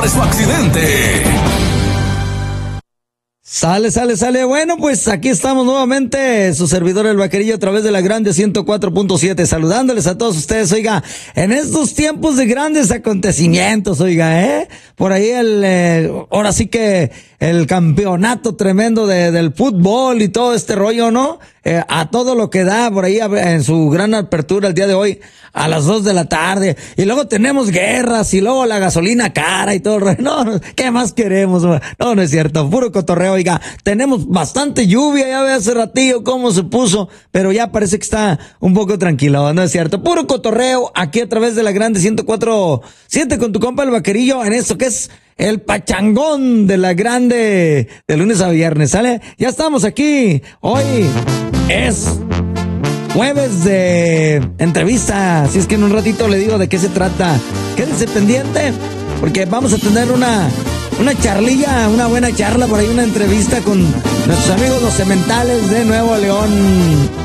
de su accidente. Sale. Bueno, pues aquí estamos nuevamente, su servidor el Vaquerillo a través de la Grande 104.7, saludándoles a todos ustedes, oiga, en estos tiempos de grandes acontecimientos, oiga, por ahí ahora sí que el campeonato tremendo del fútbol y todo este rollo, ¿no? A todo lo que da por ahí en su gran apertura el día de hoy a las 2 de la tarde. Y luego tenemos guerras y luego la gasolina cara y todo. No, ¿qué más queremos? No es cierto, puro cotorreo, oiga. Tenemos bastante lluvia, ya ve hace ratillo cómo se puso, pero ya parece que está un poco tranquilo, no es cierto. Puro cotorreo aquí a través de la Grande 104.7 con tu compa el Vaquerillo en esto que es el pachangón de la Grande de lunes a viernes, ¿sale? Ya estamos aquí. Hoy es jueves de entrevista, así es que en un ratito le digo de qué se trata. Quédense pendiente, porque vamos a tener una charlilla, una buena charla por ahí, una entrevista con nuestros amigos los Cementales de Nuevo León.